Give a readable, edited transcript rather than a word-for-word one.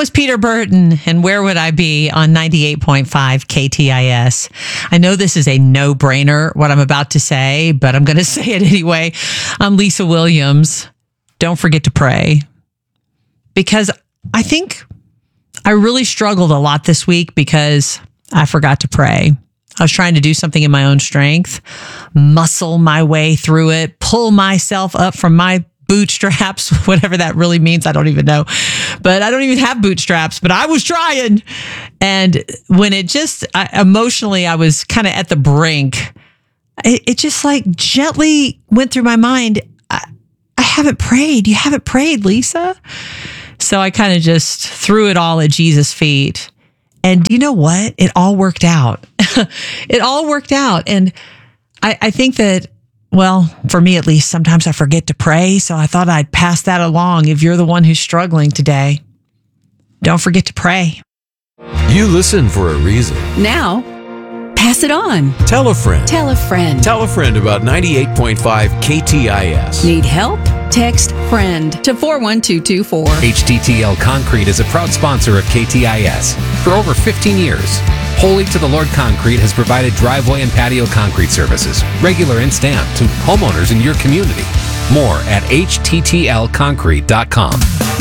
was Peter Burton, and Where Would I Be on 98.5 KTIS. I know this is a no-brainer, what I'm about to say, but I'm going to say it anyway. I'm Lisa Williams. Don't forget to pray. Because I think I really struggled a lot this week because I forgot to pray. I was trying to do something in my own strength, muscle my way through it, pull myself up from my bootstraps, whatever that really means. I don't even know, but I don't even have bootstraps, but I was trying. And when it just, emotionally, I was kind of at the brink. It just like gently went through my mind. I haven't prayed. You haven't prayed, Lisa. So I kind of just threw it all at Jesus' feet. And you know what? It all worked out. It all worked out. And I think that, well, for me at least, sometimes I forget to pray. So I thought I'd pass that along. If you're the one who's struggling today, don't forget to pray. You listen for a reason. Now, pass it on. Tell a friend. Tell a friend. Tell a friend about 98.5 KTIS. Need help? Text FRIEND to 41224. HTTL Concrete is a proud sponsor of KTIS. For over 15 years, Holy to the Lord Concrete has provided driveway and patio concrete services, regular and stamped, to homeowners in your community. More at HTTLconcrete.com.